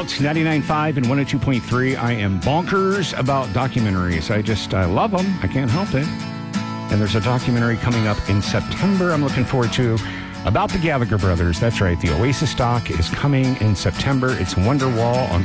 about 99.5 and 102.3. I am bonkers about documentaries. I love them. I can't help it. And there's a documentary coming up in September I'm looking forward to about the Gallagher brothers. That's right. The Oasis doc is coming in September. It's Wonderwall on